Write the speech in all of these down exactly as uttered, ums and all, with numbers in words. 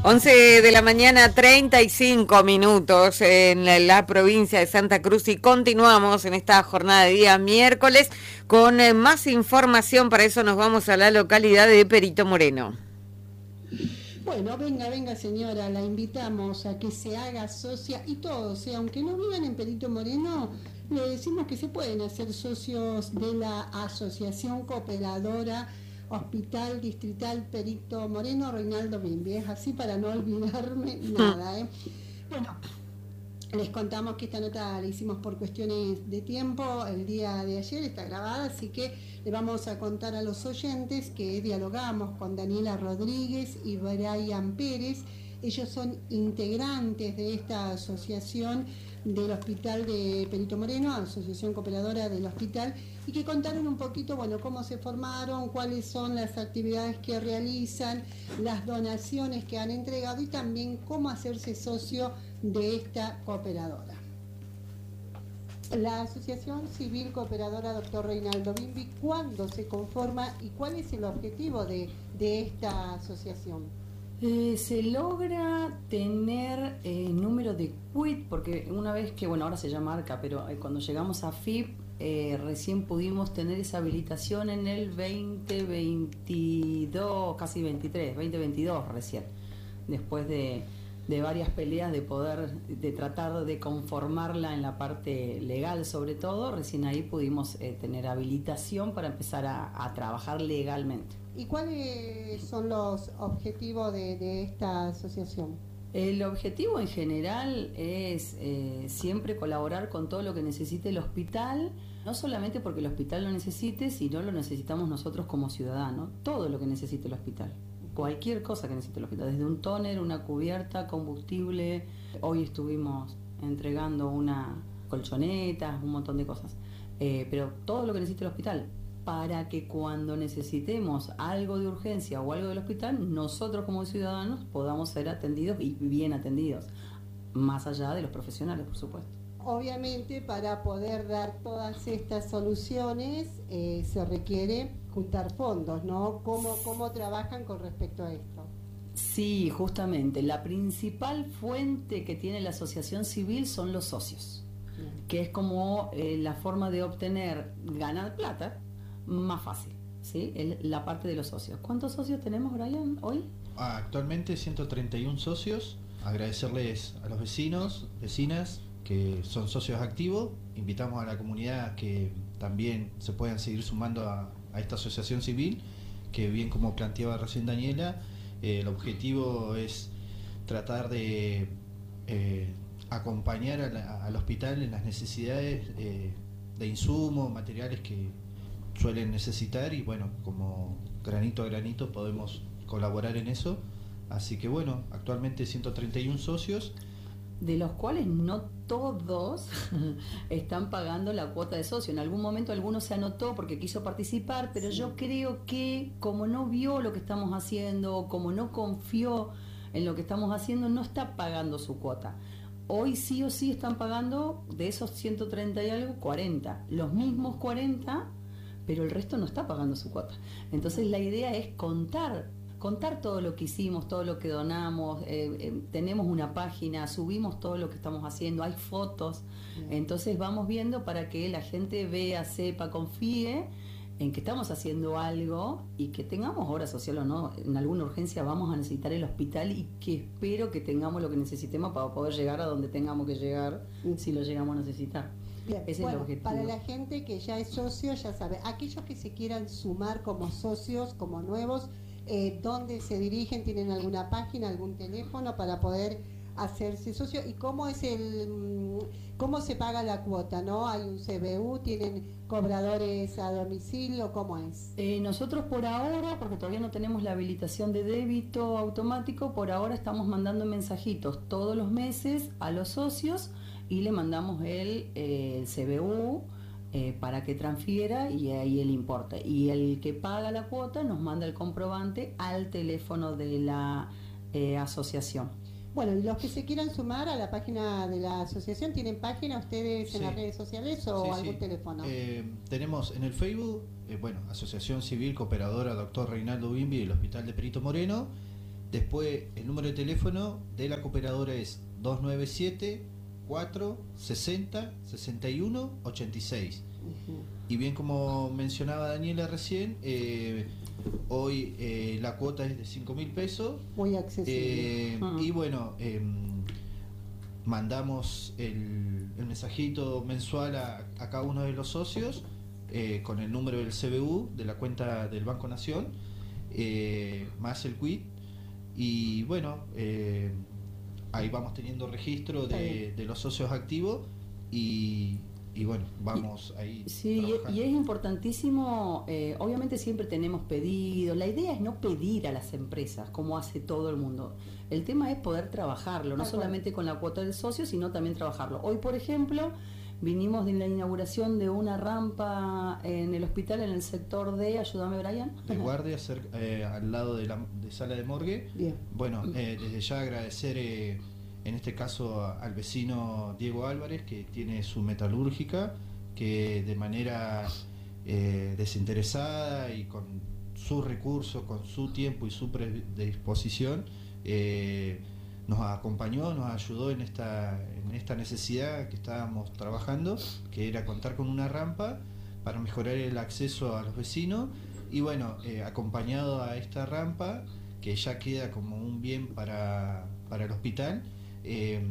once de la mañana, treinta y cinco minutos en la, la provincia de Santa Cruz, y continuamos en esta jornada de día miércoles con eh, más información. Para eso nos vamos a la localidad de Perito Moreno. Bueno, venga, venga señora, la invitamos a que se haga socia, y todos, ¿eh? Aunque no vivan en Perito Moreno, le decimos que se pueden hacer socios de la Asociación Cooperadora Hospital Distrital Perito Moreno Reinaldo Bimbi, es así para no olvidarme nada, ¿eh? Bueno, les contamos que esta nota la hicimos por cuestiones de tiempo el día de ayer, está grabada, así que le vamos a contar a los oyentes que dialogamos con Daniela Rodríguez y Brian Pérez. Ellos son integrantes de esta asociación del Hospital de Perito Moreno, Asociación Cooperadora del Hospital, y que contaron un poquito, bueno, cómo se formaron, cuáles son las actividades que realizan, las donaciones que han entregado y también cómo hacerse socio de esta cooperadora. La Asociación Civil Cooperadora Doctor Reinaldo Bimbi, ¿cuándo se conforma y cuál es el objetivo de, de esta asociación? Eh, se logra tener eh, número de Q I T, porque una vez que, bueno, ahora se llama ARCA, pero eh, cuando llegamos a F I P, eh, recién pudimos tener esa habilitación en el veinte veintidós, casi veintitrés, veinte veintidós recién, después de, de varias peleas de poder, de tratar de conformarla en la parte legal sobre todo, recién ahí pudimos eh, tener habilitación para empezar a, a trabajar legalmente. ¿Y cuáles son los objetivos de, de esta asociación? El objetivo en general es eh, siempre colaborar con todo lo que necesite el hospital, no solamente porque el hospital lo necesite, sino lo necesitamos nosotros como ciudadanos, todo lo que necesite el hospital, cualquier cosa que necesite el hospital, desde un tóner, una cubierta, combustible. Hoy estuvimos entregando una colchoneta, un montón de cosas, eh, pero todo lo que necesite el hospital, para que cuando necesitemos algo de urgencia o algo del hospital, nosotros como ciudadanos podamos ser atendidos y bien atendidos, más allá de los profesionales, por supuesto. Obviamente, para poder dar todas estas soluciones eh, se requiere juntar fondos, ¿no? ¿Cómo, cómo trabajan con respecto a esto? Sí, justamente, la principal fuente que tiene la asociación civil son los socios, bien, que es como eh, la forma de obtener, ganar plata más fácil, ¿sí? El, la parte de los socios. ¿Cuántos socios tenemos, Brian, hoy? Ah, actualmente ciento treinta y uno socios. Agradecerles a los vecinos, vecinas que son socios activos. Invitamos a la comunidad que también se puedan seguir sumando a, a esta asociación civil, que bien como planteaba recién Daniela, eh, el objetivo es tratar de eh, acompañar a la, al hospital en las necesidades eh, de insumos, materiales que suelen necesitar, y bueno, como granito a granito podemos colaborar en eso. Así que bueno, actualmente ciento treinta y uno socios, de los cuales no todos están pagando la cuota de socio. En algún momento alguno se anotó porque quiso participar, pero sí, yo creo que como no vio lo que estamos haciendo, como no confió en lo que estamos haciendo, no está pagando su cuota. Hoy sí o sí están pagando, de esos ciento treinta y algo, cuarenta. Los mismos cuarenta, pero el resto no está pagando su cuota. Entonces la idea es contar, contar todo lo que hicimos, todo lo que donamos, eh, eh, tenemos una página, subimos todo lo que estamos haciendo, hay fotos, bien, entonces vamos viendo para que la gente vea, sepa, confíe en que estamos haciendo algo y que tengamos obra social o no, en alguna urgencia vamos a necesitar el hospital, y que espero que tengamos lo que necesitemos para poder llegar a donde tengamos que llegar, uh-huh, si lo llegamos a necesitar. Bien, ese bueno, es el objetivo. Para la gente que ya es socio, ya sabe, aquellos que se quieran sumar como socios, como nuevos, eh, ¿dónde se dirigen? ¿Tienen alguna página, algún teléfono para poder hacerse socio? ¿Y cómo es el, cómo se paga la cuota? ¿No? ¿Hay un C B U? ¿Tienen cobradores a domicilio? ¿Cómo es? Eh, nosotros por ahora, porque todavía no tenemos la habilitación de débito automático, por ahora estamos mandando mensajitos todos los meses a los socios y le mandamos el, eh, el C B U eh, para que transfiera, y ahí el importe. Y el que paga la cuota nos manda el comprobante al teléfono de la eh, asociación. Bueno, los que se quieran sumar a la página de la asociación, ¿tienen página ustedes en sí. las redes sociales o sí, algún sí. teléfono? Eh, tenemos en el Facebook, eh, bueno, Asociación Civil Cooperadora Doctor Reinaldo Bimbi del Hospital de Perito Moreno, Después, el número de teléfono de la cooperadora es dos nueve siete, cuatro sesenta, sesenta y uno, ochenta y seis. Uh-huh. Y bien, como mencionaba Daniela recién, eh, hoy eh, la cuota es de cinco mil pesos. Muy accesible. Eh, uh-huh. Y bueno, eh, mandamos el, el mensajito mensual a, a cada uno de los socios eh, con el número del C B U de la cuenta del Banco Nación, eh, más el quit. Y bueno, eh, ahí vamos teniendo registro de, de los socios activos y, y bueno, vamos y, ahí. Sí, y, y es importantísimo, eh, obviamente siempre tenemos pedidos, la idea es no pedir a las empresas como hace todo el mundo, el tema es poder trabajarlo, no solamente con la cuota del socio, sino también trabajarlo. Hoy, por ejemplo, vinimos de la inauguración de una rampa en el hospital, en el sector de, ayúdame Brian. De guardia, cerca, eh, al lado de la de sala de morgue. Bien. Bueno, eh, desde ya agradecer eh, en este caso a, al vecino Diego Álvarez, que tiene su metalúrgica, que de manera eh, desinteresada y con sus recursos, con su tiempo y su predisposición, eh, nos acompañó, nos ayudó en esta, en esta necesidad que estábamos trabajando, que era contar con una rampa para mejorar el acceso a los vecinos. Y bueno, eh, acompañado a esta rampa, que ya queda como un bien para, para el hospital, eh,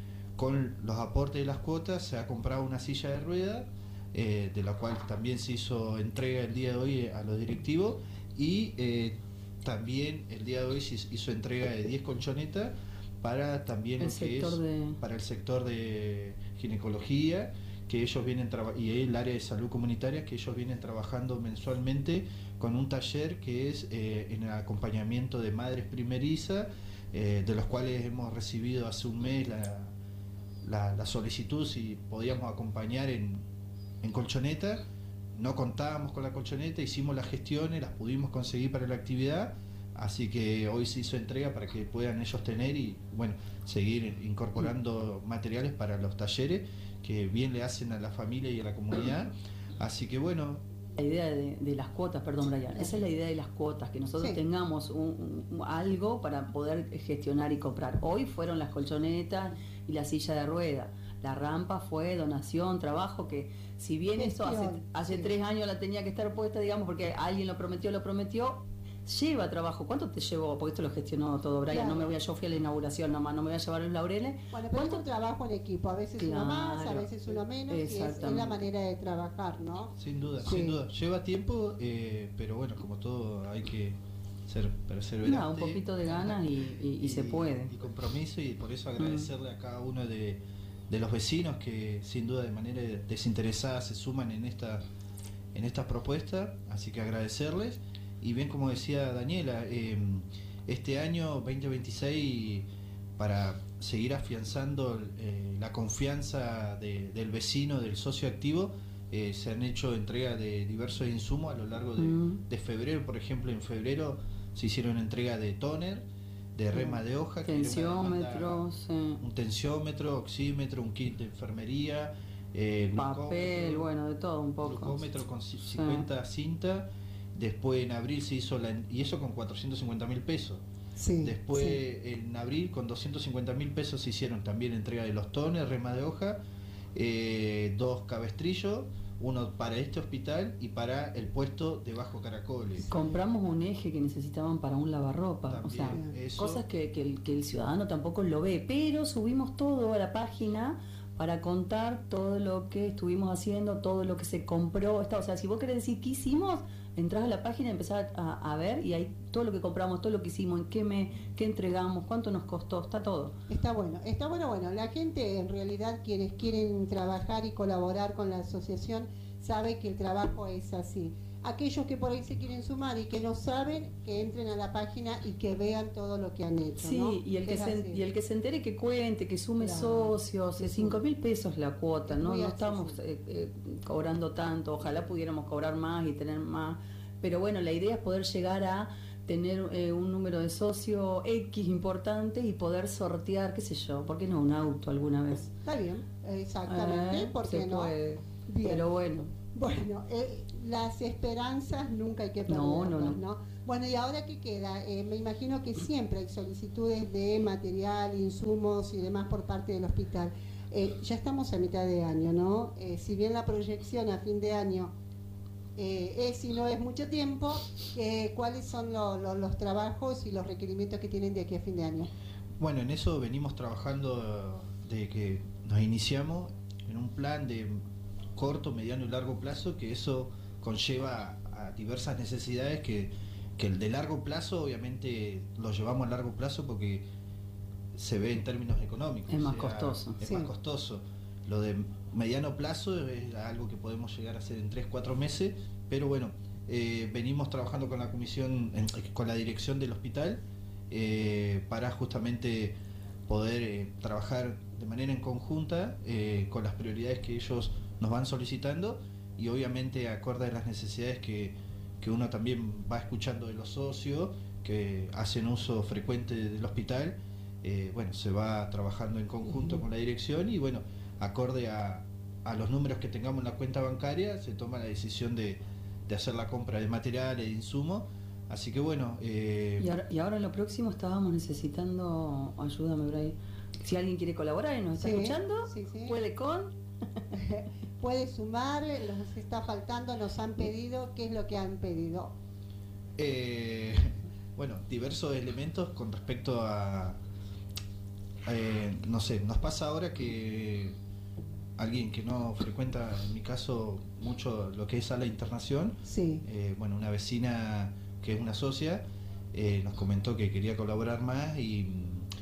con los aportes de las cuotas se ha comprado una silla de rueda, eh, de la cual también se hizo entrega el día de hoy a los directivos, y eh, también el día de hoy se hizo entrega de diez colchonetas para también el lo que sector es de... para el sector de ginecología, que ellos vienen traba- y el área de salud comunitaria, que ellos vienen trabajando mensualmente con un taller que es eh, en el acompañamiento de madres primerizas, eh, de los cuales hemos recibido hace un mes la, la, la solicitud si podíamos acompañar en, en colchoneta. No contábamos con la colchoneta, hicimos las gestiones, las pudimos conseguir para la actividad. Así que hoy se hizo entrega para que puedan ellos tener y bueno, seguir incorporando materiales para los talleres que bien le hacen a la familia y a la comunidad. Así que bueno. La idea de, de las cuotas, perdón Brian, esa es la idea de las cuotas, que nosotros sí. tengamos un, un, algo para poder gestionar y comprar. Hoy fueron las colchonetas y la silla de rueda. La rampa fue donación, trabajo, que si bien esto hace, hace sí. tres años la tenía que estar puesta, digamos, porque alguien lo prometió, lo prometió, lleva trabajo. ¿Cuánto te llevó? Porque esto lo gestionó todo Brian, claro. No me voy a, yo fui a la inauguración nomás, no me voy a llevar los laureles. Bueno, pero es un trabajo en equipo, a veces claro. uno más, a veces uno menos, y es, es la manera de trabajar, ¿no? Sin duda, sí. sin duda. Lleva tiempo, eh, pero bueno, como todo hay que ser perseverante. No, un poquito de ganas y, y, y, y se puede. Y compromiso, y por eso agradecerle mm. a cada uno de, de los vecinos que sin duda de manera desinteresada se suman en esta, en esta propuesta, así que agradecerles. Y bien, como decía Daniela, eh, este año veinte veintiséis, para seguir afianzando eh, la confianza de, del vecino, del socio activo, eh, se han hecho entrega de diversos insumos a lo largo de, mm. de febrero. Por ejemplo, en febrero se hicieron entrega de tóner, de rema de hoja, tensiómetro, sí. un tensiómetro, oxímetro, un kit de enfermería, eh, papel, bueno, de todo un poco. Glucómetro con cincuenta sí. cintas. Después en abril se hizo la, y eso con cuatrocientos cincuenta mil pesos. Sí, Después sí. en abril con doscientos cincuenta mil pesos se hicieron también entrega de los tones, rema de hoja, eh, dos cabestrillos, uno para este hospital y para el puesto de Bajo Caracoles. Compramos un eje que necesitaban para un lavarropa, también, o sea, eso. Cosas que, que, el, que el ciudadano tampoco lo ve, pero subimos todo a la página para contar todo lo que estuvimos haciendo, todo lo que se compró. O sea, si vos querés decir qué hicimos, entrás a la página y empezás a, a ver, y ahí todo lo que compramos, todo lo que hicimos, en qué me, qué entregamos, cuánto nos costó, está todo. Está bueno, está bueno, bueno, la gente en realidad quienes quieren trabajar y colaborar con la asociación sabe que el trabajo es así. Aquellos que por ahí se quieren sumar y que no saben, que entren a la página y que vean todo lo que han hecho. Sí, ¿no? y el que, se, y el que se entere, que cuente, que sume claro, socios, de cinco mil pesos la cuota, no, no estamos eh, eh, cobrando tanto, ojalá pudiéramos cobrar más y tener más, pero bueno, la idea es poder llegar a tener eh, un número de socio X importante y poder sortear, qué sé yo, ¿por qué no un auto alguna vez? Está bien, exactamente, eh, ¿por qué no? Puede, bien. Pero bueno. Bueno, eh, las esperanzas nunca hay que perderlas, no, no, no. ¿no? Bueno, Bueno, ¿y ahora qué queda? Eh, me imagino que siempre hay solicitudes de material, insumos y demás por parte del hospital. Eh, ya estamos a mitad de año, ¿no? Eh, si bien la proyección a fin de año eh, es y no es mucho tiempo, eh, ¿cuáles son lo, lo, los trabajos y los requerimientos que tienen de aquí a fin de año? Bueno, en eso venimos trabajando desde que nos iniciamos en un plan de corto, mediano y largo plazo, que eso conlleva a diversas necesidades que, que el de largo plazo obviamente lo llevamos a largo plazo porque se ve en términos económicos. Es más o sea, costoso. Es Sí. más costoso. Lo de mediano plazo es algo que podemos llegar a hacer en tres cuatro meses, pero bueno, eh, venimos trabajando con la comisión, en, con la dirección del hospital eh, para justamente poder eh, trabajar de manera en conjunta eh, con las prioridades que ellos nos van solicitando y obviamente acorde a las necesidades que, que uno también va escuchando de los socios que hacen uso frecuente del hospital. Eh, bueno, se va trabajando en conjunto uh-huh. con la dirección y bueno, acorde a, a los números que tengamos en la cuenta bancaria, se toma la decisión de, de hacer la compra de materiales, de insumos. Así que bueno... Eh... Y, ahora, y ahora en lo próximo estábamos necesitando, ayúdame Bray, si alguien quiere colaborar y nos está sí, escuchando, sí, sí. puede con... puede sumar, los está faltando, nos han pedido, ¿qué es lo que han pedido? Eh, bueno, diversos elementos con respecto a... Eh, no sé, nos pasa ahora que alguien que no frecuenta, en mi caso, mucho lo que es sala de internación, sí. eh, bueno, una vecina que es una socia, eh, nos comentó que quería colaborar más y,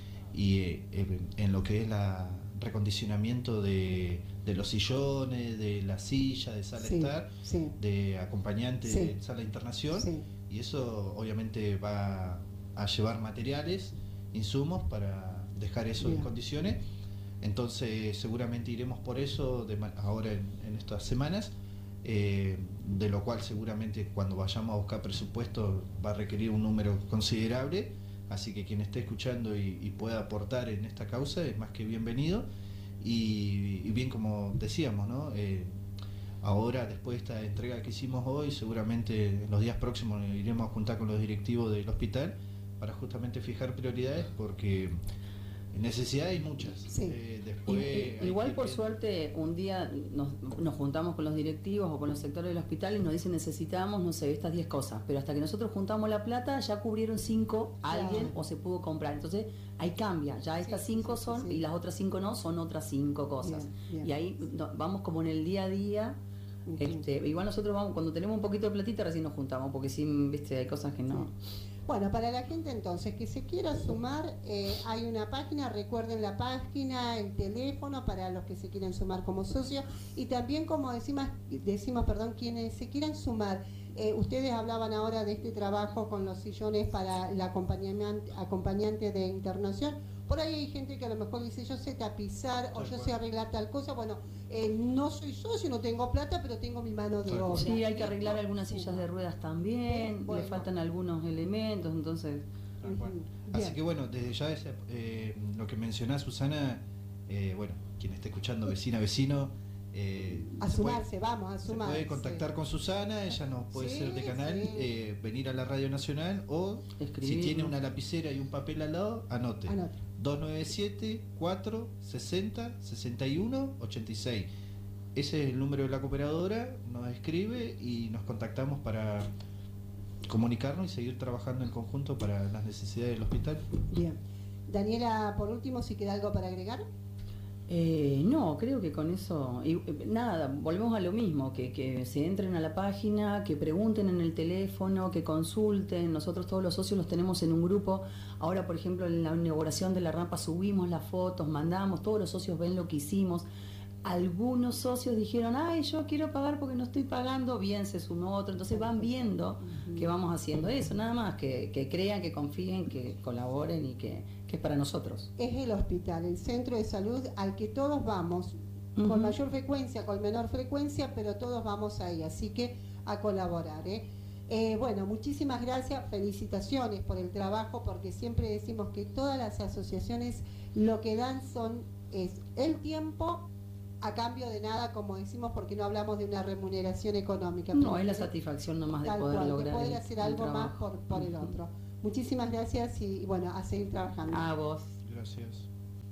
y eh, en lo que es la recondicionamiento de, de los sillones, de la silla, de sala sí, estar, sí. de acompañante sí. de sala de internación, sí. y eso obviamente va a llevar materiales, insumos para dejar eso Bien. en condiciones. Entonces seguramente iremos por eso de, ahora en, en estas semanas, eh, de lo cual seguramente cuando vayamos a buscar presupuesto va a requerir un número considerable, así que quien esté escuchando y, y pueda aportar en esta causa es más que bienvenido. Y, y bien, como decíamos, ¿no? Eh, ahora después de esta entrega que hicimos hoy, seguramente en los días próximos iremos a juntar con los directivos del hospital para justamente fijar prioridades, porque necesidades hay muchas. Sí. Eh, después y, y, igual que, por que... suerte un día nos, nos juntamos con los directivos o con los sectores del hospital y nos dicen necesitamos, no sé, estas diez cosas, pero hasta que nosotros juntamos la plata ya cubrieron cinco alguien claro. o se pudo comprar, entonces ahí cambia, ya estas sí, cinco sí, son sí, sí. y las otras cinco no, son otras cinco cosas. Bien, bien. Y ahí no, vamos como en el día a día. Uh-huh. Este, igual nosotros vamos, cuando tenemos un poquito de platita recién nos juntamos, porque sí, viste, hay cosas que no. Sí. Bueno, para la gente entonces que se quiera sumar, eh, hay una página, recuerden la página, el teléfono para los que se quieran sumar como socios y también como decimos, decimos perdón, quienes se quieran sumar. Eh, ustedes hablaban ahora de este trabajo con los sillones para el acompañante, acompañante de internación. Por ahí hay gente que a lo mejor dice, yo sé tapizar o yo sé arreglar tal cosa. Bueno, eh, no soy socio, no tengo plata, pero tengo mi mano de obra. Sí, hay que arreglar algunas sillas de ruedas también, bueno. le faltan algunos elementos, entonces... Uh-huh. Así que bueno, desde ya ese, eh, lo que mencionás, Susana, eh, bueno, quien esté escuchando, vecina, vecino... Eh, a sumarse, puede, vamos, a sumarse. Se puede contactar con Susana, ella nos puede sí, ser de canal, sí. eh, venir a la Radio Nacional o Escribir, si tiene ¿no? una lapicera y un papel al lado, anote. anote. dos nueve siete, cuatro, sesenta, sesenta y uno, ochenta y seis. Ese es el número de la cooperadora, nos escribe y nos contactamos para comunicarnos y seguir trabajando en conjunto para las necesidades del hospital. Bien. Daniela, por último, si queda algo para agregar. Eh, no, creo que con eso, y, nada, volvemos a lo mismo, que, que se entren a la página, que pregunten en el teléfono, que consulten. Nosotros todos los socios los tenemos en un grupo. Ahora, por ejemplo, en la inauguración de la rampa subimos las fotos, mandamos, todos los socios ven lo que hicimos. Algunos socios dijeron, ay, yo quiero pagar porque no estoy pagando, bien, se sumó otro. Entonces van viendo uh-huh. que vamos haciendo eso, nada más, que, que crean, que confíen, que colaboren y que, que es para nosotros. Es el hospital, el centro de salud al que todos vamos, uh-huh. con mayor frecuencia, con menor frecuencia, pero todos vamos ahí, así que a colaborar. ¿eh? Eh, bueno, muchísimas gracias, felicitaciones por el trabajo, porque siempre decimos que todas las asociaciones lo que dan son es el tiempo a cambio de nada, como decimos, porque no hablamos de una remuneración económica. No, es la satisfacción nomás de poder cual, lograr de poder el, hacer el algo trabajo. más por, por el otro. Muchísimas gracias y, y bueno, a seguir trabajando. A vos. Gracias.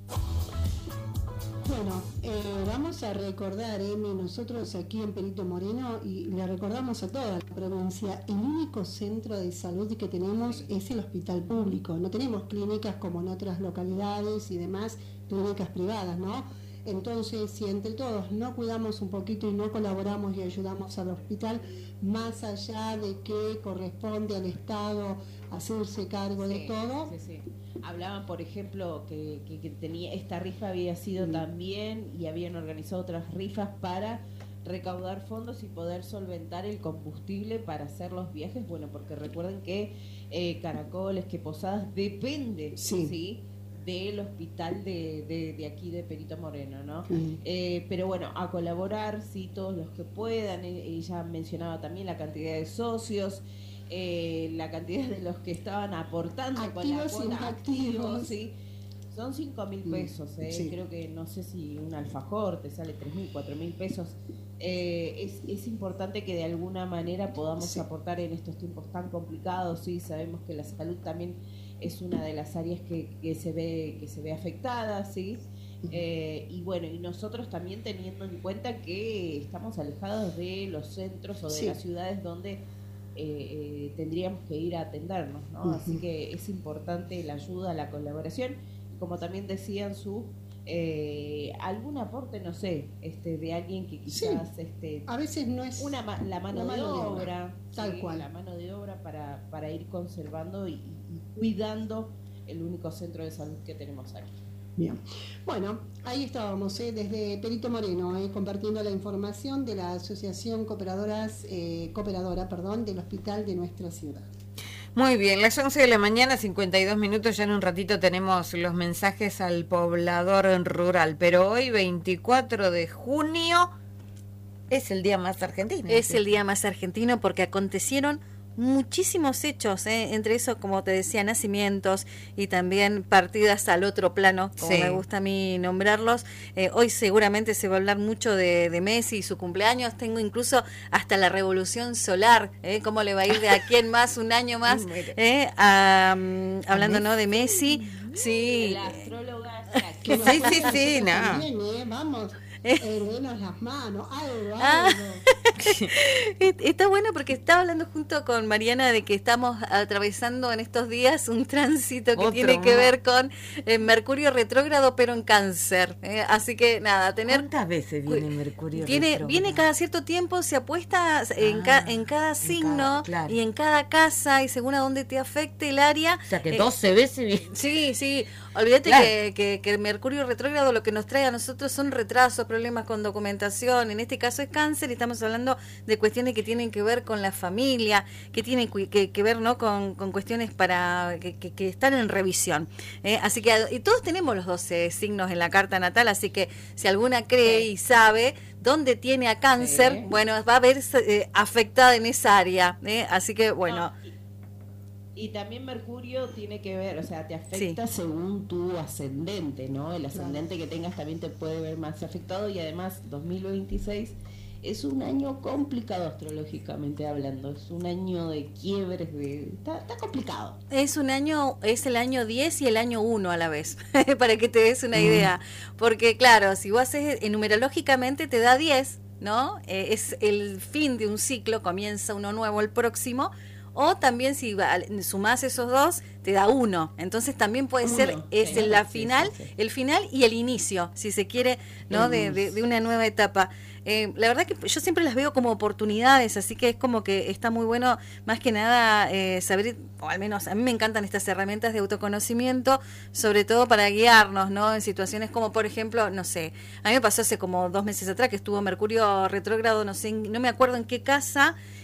Bueno, eh, vamos a recordar, Emi, nosotros aquí en Perito Moreno, y le recordamos a toda la provincia, el único centro de salud que tenemos es el hospital público. No tenemos clínicas como en otras localidades y demás, clínicas privadas, ¿no? Entonces, si entre todos no cuidamos un poquito y no colaboramos y ayudamos al hospital, más allá de que corresponde al Estado hacerse cargo Sí, de todo. Sí, sí. Hablaban, por ejemplo, que, que, que tenía esta rifa había sido Mm. también y habían organizado otras rifas para recaudar fondos y poder solventar el combustible para hacer los viajes. Bueno, porque recuerden que eh, Caracoles, que Posadas depende, Sí. ¿sí? del hospital de, de, de aquí de Perito Moreno, ¿no? Mm. Eh, pero bueno, a colaborar, sí, todos los que puedan. E- Ella mencionaba también la cantidad de socios, eh, la cantidad de los que estaban aportando con la Activos, cuota, inactivos. activos, sí. Son cinco mil pesos, eh. Sí. Creo que no sé si un alfajor te sale tres mil, cuatro mil pesos. Eh, es, es importante que de alguna manera podamos Sí. aportar en estos tiempos tan complicados, sí, sabemos que la salud también es una de las áreas que, que se ve que se ve afectada, sí. Eh, y bueno, y nosotros también teniendo en cuenta que estamos alejados de los centros o de Sí. las ciudades donde eh, eh, tendríamos que ir a atendernos, ¿no? Ujú. Así que es importante la ayuda, la colaboración, como también decían su eh, algún aporte, no sé, este de alguien que quizás este A veces no es una ma- la mano, La de, mano de obra, obra, tal sí, cual. la mano de obra para, para ir conservando y, y cuidando el único centro de salud que tenemos aquí. Bien. Bueno, ahí estábamos, ¿eh? Desde Perito Moreno, ¿eh? Compartiendo la información de la Asociación Cooperadoras, eh, Cooperadora, perdón, del hospital de nuestra ciudad. Muy bien, las once de la mañana, cincuenta y dos minutos, ya en un ratito tenemos los mensajes al poblador rural, pero hoy, veinticuatro de junio, es el día más argentino. Es el día más argentino porque acontecieron muchísimos hechos, ¿eh? Entre eso, como te decía, nacimientos y también partidas al otro plano, como Sí. me gusta a mí nombrarlos. Eh, hoy seguramente se va a hablar mucho de, de Messi y su cumpleaños. Tengo incluso hasta la revolución solar, ¿eh? Cómo le va a ir de aquí en más, un año más, ¿eh? A, um, hablando, ¿no?, de Messi. Sí. La astróloga Que nos Sí, sí, cuenten sí, nosotros no. también, ¿eh? Vamos, eh, denos las manos, algo, Ah. algo. Está bueno porque estaba hablando junto con Mariana de que estamos atravesando en estos días un tránsito que Otro tiene que más. ver con eh, Mercurio retrógrado pero en Cáncer, ¿eh? Así que nada, tener ¿Cuántas veces viene Mercurio Tiene, retrógrado? viene cada cierto tiempo, se apuesta en, ca- Ah, en cada en signo cada- claro. y en cada casa y según a dónde te afecte el área. O sea que eh, doce veces viene. Sí, sí, olvídate Claro. que, que, que el Mercurio retrógrado lo que nos trae a nosotros son retrasos, problemas con documentación, en este caso es cáncer y estamos hablando de cuestiones que tienen que ver con la familia, que tienen cu- que, que ver, ¿no?, con, con cuestiones para que, que, que están en revisión. ¿eh? Así que y todos tenemos los doce signos en la carta natal, así que si alguna cree y sabe dónde tiene a cáncer, Sí. bueno, va a verse eh, afectada en esa área. ¿eh? Así que bueno. No, y, y también Mercurio tiene que ver, o sea, te afecta según tu ascendente, ¿no? El ascendente que tengas también te puede ver más afectado y además dos mil veintiséis es un año complicado astrológicamente hablando, es un año de quiebres, de está, está complicado. Es un año, es el año diez y el año uno a la vez, para que te des una idea. Porque claro, si vos haces, eh, numerológicamente te da diez, ¿no? Eh, es el fin de un ciclo, comienza uno nuevo el próximo. O también si va- sumás esos dos, te da uno. Entonces también puede Uno, ser, es sí, la sí, final, sí, sí. el final y el inicio, si se quiere, ¿no? De, de, de una nueva etapa. Eh, la verdad que yo siempre las veo como oportunidades, así que es como que está muy bueno, más que nada, eh, saber, o al menos a mí me encantan estas herramientas de autoconocimiento, sobre todo para guiarnos, ¿no? En situaciones como, por ejemplo, no sé, a mí me pasó hace como dos meses atrás que estuvo Mercurio retrógrado, no sé, no me acuerdo en qué casa,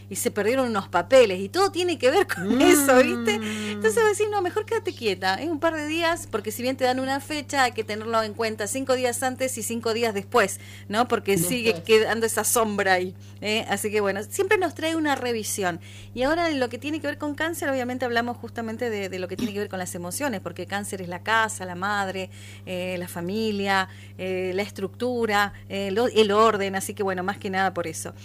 y se perdieron unos papeles y todo tiene que ver con mm. eso, ¿viste? Entonces voy a decir, no, mejor quédate quieta, es un par de días, porque si bien te dan una fecha, hay que tenerlo en cuenta cinco días antes y cinco días después, ¿no? Porque después sigue quedando esa sombra ahí, ¿eh? Así que bueno, siempre nos trae una revisión. Y ahora en lo que tiene que ver con cáncer, obviamente hablamos justamente de, de lo que tiene que ver con las emociones, porque cáncer es la casa, la madre, eh, la familia, eh, la estructura, eh, lo, el orden, así que bueno, más que nada por eso.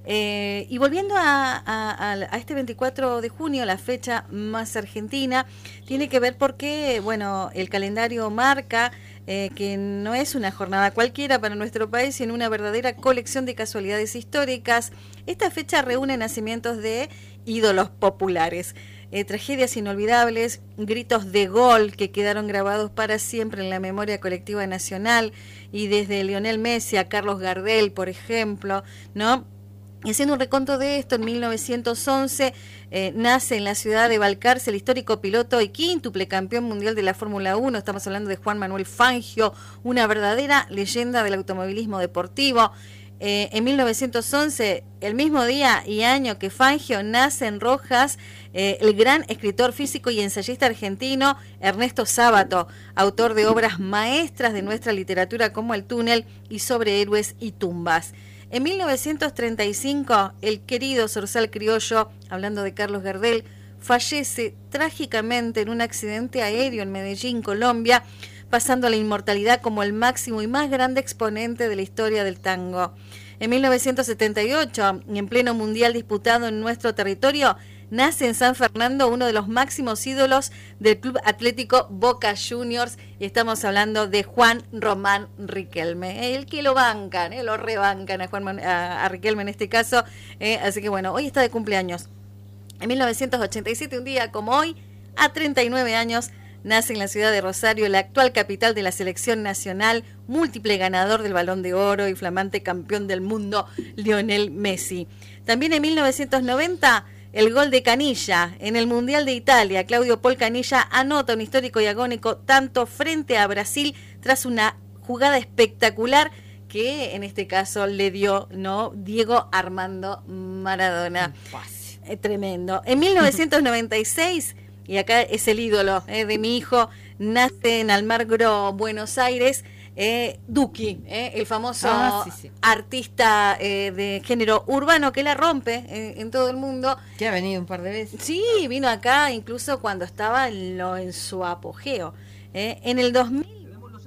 Eh, y volviendo a, a, a este veinticuatro de junio, la fecha más argentina, tiene que ver porque, bueno, el calendario marca eh, que no es una jornada cualquiera para nuestro país, sino una verdadera colección de casualidades históricas. Esta fecha reúne nacimientos de ídolos populares, eh, tragedias inolvidables, gritos de gol que quedaron grabados para siempre en la memoria colectiva nacional, y desde Lionel Messi a Carlos Gardel, por ejemplo, ¿no? Y haciendo un reconto de esto, en mil novecientos once eh, nace en la ciudad de Balcarce el histórico piloto y quíntuple campeón mundial de la Fórmula uno. Estamos hablando de Juan Manuel Fangio, una verdadera leyenda del automovilismo deportivo. Eh, en mil novecientos once, el mismo día y año que Fangio, nace en Rojas eh, el gran escritor físico y ensayista argentino Ernesto Sábato, autor de obras maestras de nuestra literatura como El túnel y Sobre héroes y tumbas. En mil novecientos treinta y cinco, el querido zorzal criollo, hablando de Carlos Gardel, fallece trágicamente en un accidente aéreo en Medellín, Colombia, pasando a la inmortalidad como el máximo y más grande exponente de la historia del tango. En mil novecientos setenta y ocho, y en pleno mundial disputado en nuestro territorio, nace en San Fernando uno de los máximos ídolos del Club Atlético Boca Juniors, y estamos hablando de Juan Román Riquelme, el que lo bancan, eh, lo rebancan a, Juan, a, a Riquelme en este caso, eh, así que bueno, hoy está de cumpleaños. En mil novecientos ochenta y siete, un día como hoy, a treinta y nueve años, nace en la ciudad de Rosario, la actual capital de la selección nacional, múltiple ganador del Balón de Oro y flamante campeón del mundo, Lionel Messi. También en mil novecientos noventa, el gol de Canilla en el Mundial de Italia. Claudio Paul Canilla anota un histórico y agónico tanto frente a Brasil tras una jugada espectacular que en este caso le dio, ¿no?, Diego Armando Maradona. Eh, tremendo. En mil novecientos noventa y seis, y acá es el ídolo eh, de mi hijo, nace en Almagro, Buenos Aires, Eh, Duki, eh, el famoso ah, sí, sí. artista eh, de género urbano que la rompe eh, en todo el mundo. Que ha venido un par de veces. Sí, vino acá incluso cuando estaba en, lo, en su apogeo. Eh. En el dos mil,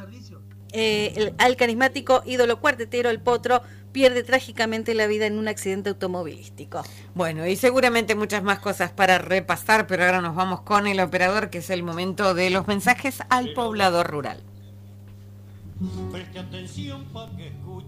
eh, el, al carismático ídolo cuartetero, el Potro, pierde trágicamente la vida en un accidente automovilístico. Bueno, y seguramente muchas más cosas para repasar, pero ahora nos vamos con el operador, que es el momento de los mensajes al poblador rural. Preste atención para que escuche.